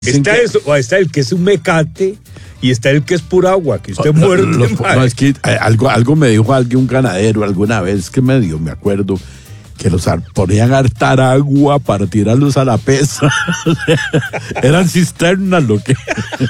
Está eso, o está el que es un mecate y está el que es pura agua, que usted muerde. No, es que algo me dijo un ganadero alguna vez que me acuerdo, que los ponían a hartar agua para tirarlos a la pesa. Eran cisternas, lo que.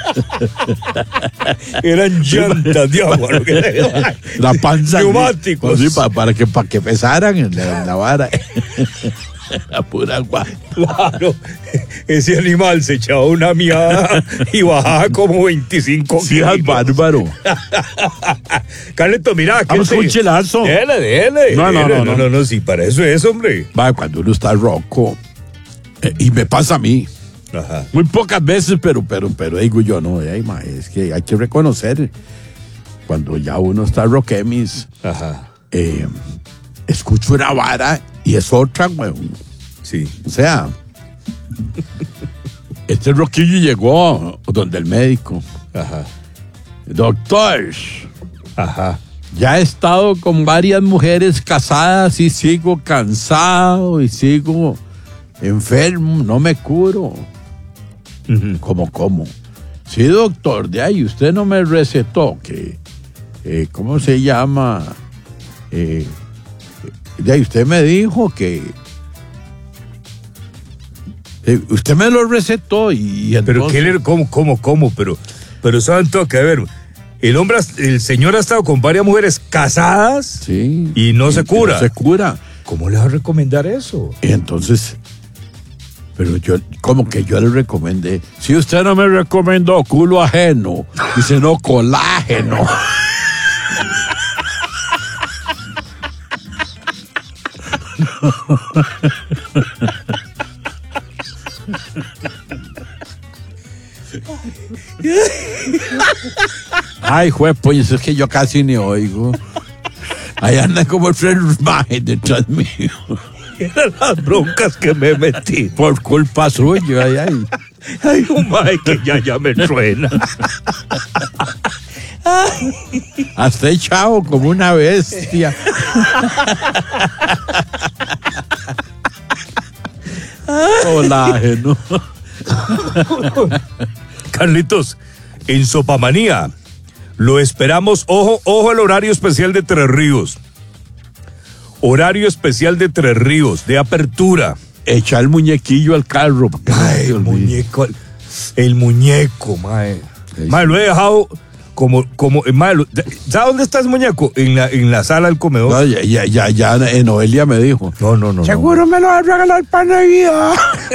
Eran llantas de agua, lo que la panza. Neumáticos. Sí, para que pesaran en la vara. La pura agua. Claro, ese animal se echaba una miada y bajaba como 25 kilos. Sí, es bárbaro. Carleto, mira. Vamos con un chelazo. Dele. No, sí, para eso es, hombre. Va, cuando uno está roco, y me pasa a mí. Ajá. Muy pocas veces, pero digo yo, no, es que hay que reconocer cuando ya uno está roquemis. Ajá. Escucho una vara y es otra, weón. Sí. O sea, este roquillo llegó donde el médico. Ajá. Doctor. Ajá. Ya he estado con varias mujeres casadas y sigo cansado y sigo enfermo, no me curo. Uh-huh. ¿Cómo? Sí, doctor, de ahí usted no me recetó que, ¿cómo se llama? De ahí usted me dijo que usted me lo recetó y entonces... Pero ¿cómo? Pero santo, que a ver, el señor ha estado con varias mujeres casadas, sí, y no se cura. No se cura. ¿Cómo le va a recomendar eso? Y entonces, pero yo, como que yo le recomendé, si usted no me recomendó culo ajeno, dice no, colágeno. Ay, juez, pues es que yo casi ni oigo. Ahí anda como el Fred Maje detrás mío. Eran las broncas que me metí. Por culpa suya, ay. Ay, un maje que ya me truena. Hasta echado como una bestia. Colágeno. Carlitos, en Sopamanía lo esperamos. Ojo al horario especial de Tres Ríos. Horario especial de Tres Ríos, de apertura. Echa el muñequillo al carro. Ay, el muñeco, mae. Mae, lo he dejado como mae, ¿sabe dónde está ese muñeco? En la sala del comedor. No, ya en Noelia me dijo. No. Seguro me lo va a regalar para Navidad.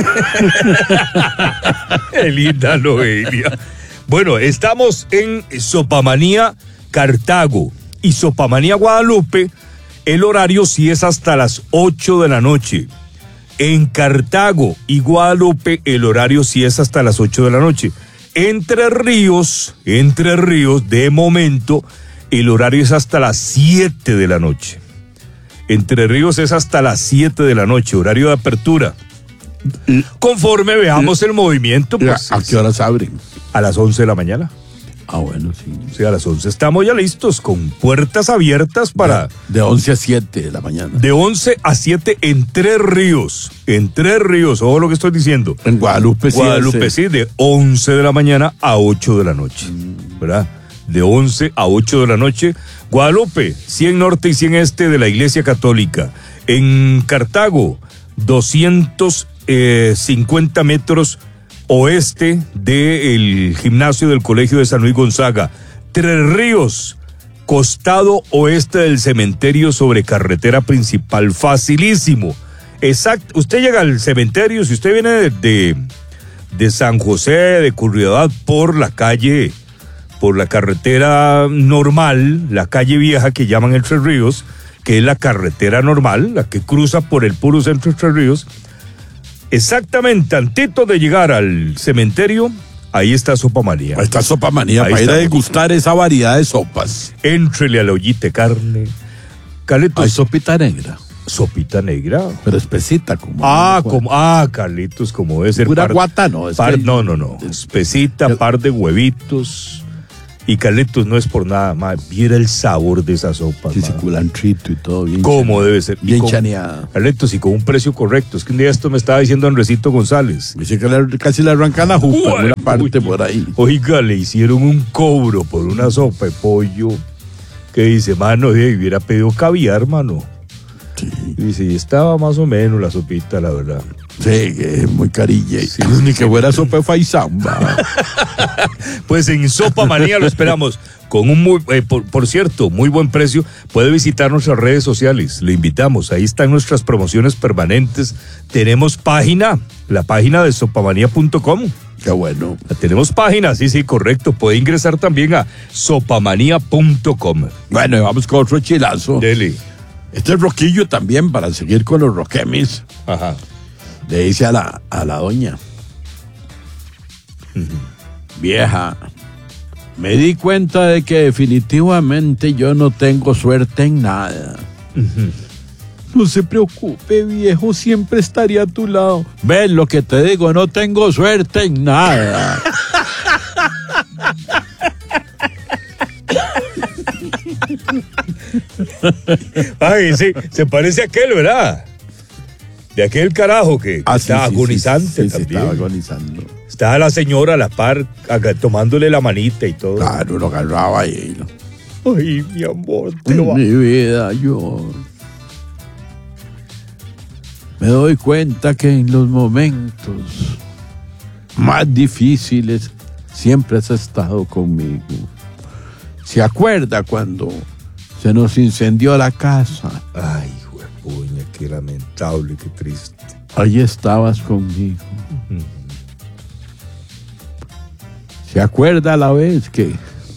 Qué linda Noelia. Bueno, estamos en Sopamanía Cartago y Sopamanía Guadalupe. El horario sí es hasta las 8 de la noche. En Cartago y Guadalupe el horario sí es hasta las 8 de la noche. Entre Ríos, de momento, el horario es hasta las 7 de la noche. Entre Ríos es hasta las 7 de la noche, horario de apertura. Conforme veamos el movimiento, pues... ¿A qué horas abren? A las 11 de la mañana. Ah, bueno, sí. Sí, a las 11 estamos ya listos, con puertas abiertas para... De 11 a 7 de la mañana. De 11 a 7 en Tres Ríos. En Tres Ríos, ojo lo que estoy diciendo. En Guadalupe sí. Guadalupe sí, de 11 de la mañana a 8 de la noche. ¿Verdad? De 11 a 8 de la noche. Guadalupe, 100 norte y 100 este de la Iglesia Católica. En Cartago, 250 metros oeste del gimnasio del Colegio de San Luis Gonzaga. Tres Ríos, costado oeste del cementerio sobre carretera principal, facilísimo. Exacto, usted llega al cementerio, si usted viene de San José, de Curridabat, por la carretera normal, la calle vieja que llaman el Tres Ríos, que es la carretera normal, la que cruza por el puro centro de Tres Ríos. Exactamente, antes de llegar al cementerio, ahí está Sopamanía. Ahí está Sopamanía, ahí para ir a estamos. degustar esa variedad de sopas. Éntrele a la ollita de carne. Carlitos. Hay sopita negra. Sopita negra. Pero espesita, como. Carlitos, como debe ser. Pura guata, no. No. Espesita, par de huevitos. Y Carlitos, no es por nada, mae, viera el sabor de esa sopa. Sí, culantrito y todo bien. ¿Cómo debe ser? Bien chaneada. Carlitos, y con un precio correcto. Es que un día esto me estaba diciendo Andresito González. Dice que casi le arrancan la jupa en una parte por ahí. Oiga, le hicieron un cobro por una sopa de pollo que dice, mano, hubiera pedido caviar, mano. Sí. Dice, y estaba más o menos la sopita, la verdad. Sí, que es muy carilla. Sí. Ni que fuera sopa de faisamba. Pues en Sopa Manía lo esperamos con un muy, por cierto, muy buen precio. Puede visitar nuestras redes sociales, le invitamos, ahí están nuestras promociones permanentes. Tenemos página, la página de sopamanía.com. Qué bueno. Tenemos página, sí, correcto. Puede ingresar también a sopamanía.com. Bueno, y vamos con otro chilazo. Dele. Este es roquillo también, para seguir con los roquemis. Ajá. Le dice a la doña. Vieja, me di cuenta de que definitivamente yo no tengo suerte en nada. No se preocupe, viejo, siempre estaré a tu lado. ¿Ves lo que te digo? No tengo suerte en nada. Ay, sí, se parece a aquel, ¿verdad? De aquel carajo que estaba agonizante también. Estaba agonizando. Estaba la señora a la par, tomándole la manita y todo. Claro, lo agarraba ahí. Ay, mi amor, Mi vida, yo me doy cuenta que en los momentos más difíciles siempre has estado conmigo. ¿Se acuerda cuando se nos incendió la casa? Ay, juepuña, qué lamentable, qué triste. Ahí estabas conmigo. ¿Se acuerda la vez que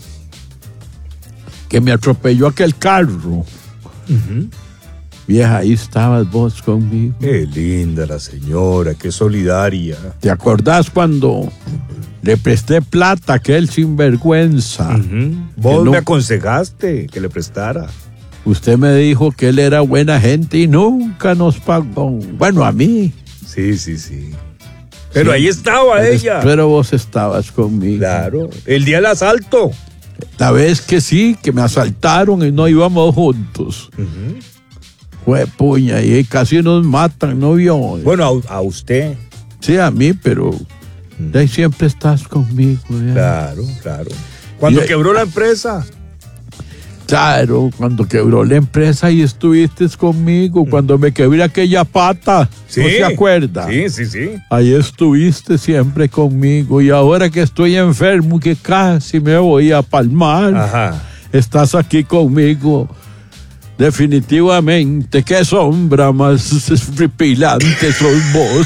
me atropelló aquel carro? Vieja, ahí estabas vos conmigo. Qué linda la señora, qué solidaria. ¿Te acordás cuando le presté plata a aquel sinvergüenza? Vos no, me aconsejaste que le prestara. Usted me dijo que él era buena gente y nunca nos pagó. Bueno, a mí. Sí. Pero sí, ahí estaba ella. Pero vos estabas conmigo. Claro, el día del asalto. La vez que sí, que me asaltaron y no íbamos juntos. Fue puña, y casi nos matan, ¿no vio? Bueno, a usted. Sí, a mí, pero ahí siempre estás conmigo. ¿Ya? Claro. Cuando quebró la empresa. Claro, cuando quebró la empresa y estuviste conmigo, cuando me quebré aquella pata, Sí, ¿no se acuerda? Sí. Ahí estuviste siempre conmigo, y ahora que estoy enfermo, que casi me voy a palmar, Ajá. estás aquí conmigo. Definitivamente, qué sombra más horripilante sos vos.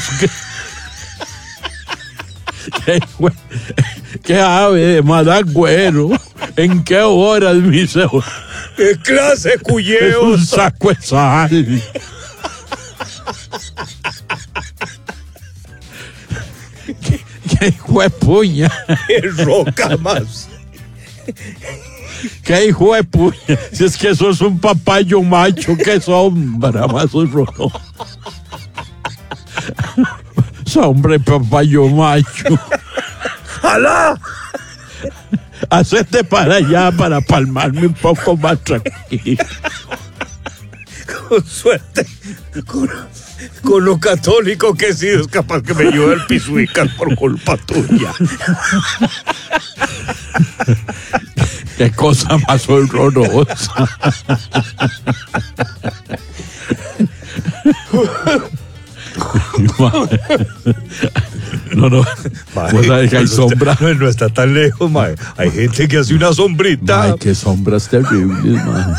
Qué ave de mal agüero. ¿En qué horas, mi señor? ¡Qué clase de Es cuyeo! un saco de sal. ¿Qué hijo de puña? ¡Qué roca más! ¿Qué hijo de puña? Si es que sos un papayo macho, qué sombra más horroroso. Hombre, papayo macho. ¡Alá! Hacete para allá para palmarme un poco más tranquilo. Con suerte, con lo católico que he sido, es capaz que me lleve el pisuical por culpa tuya. Qué cosa más horrorosa. No, vos sabés que hay sombra. No está tan lejos, mae. Hay gente que hace una sombrita. Ay, qué sombras terribles, man.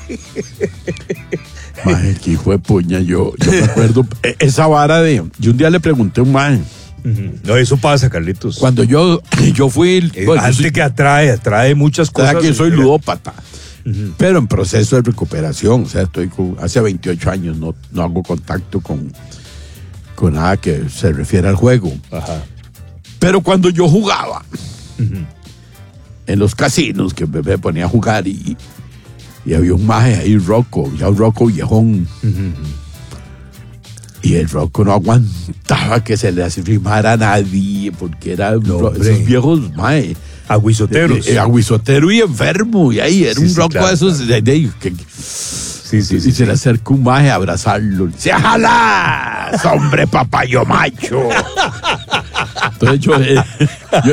Mae, qué hijo de puña. Yo me acuerdo esa vara de. Yo un día le pregunté a un man. No, eso pasa, Carlitos. Cuando yo fui. Bueno, Antes que atrae muchas cosas. que soy ludópata. Pero en proceso de recuperación. O sea, hace 28 años no hago contacto con nada que se refiere al juego. Ajá. Pero cuando yo jugaba en los casinos, que me ponía a jugar y había un maje ahí, Rocco, ya un Rocco viejón. Y el Rocco no aguantaba que se le arrimara a nadie, porque eran esos viejos, maje. Aguizoteros. Aguizotero y enfermo. Y ahí era Sí, un sí, loco claro, de esos. Sí, Y se le acerca un maje a abrazarlo. ¡Se jalás, hombre papayo macho! Entonces yo